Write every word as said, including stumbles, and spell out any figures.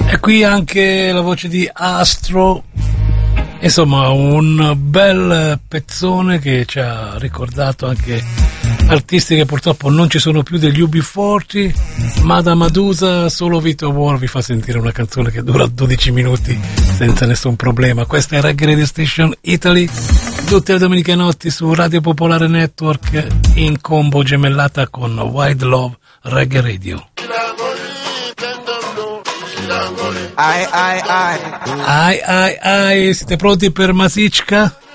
E qui anche la voce di Astro, insomma un bel pezzone che ci ha ricordato anche artisti che purtroppo non ci sono più, degli U B quaranta. Madame Medusa, solo Vito War vi fa sentire una canzone che dura dodici minuti senza nessun problema. Questa è Reggae Radio Station Italy, tutte le domeniche notti su Radio Popolare Network, in combo gemellata con Wild Love Reggae Radio. Ai ai ai ai ai ai, siete pronti per Masicka?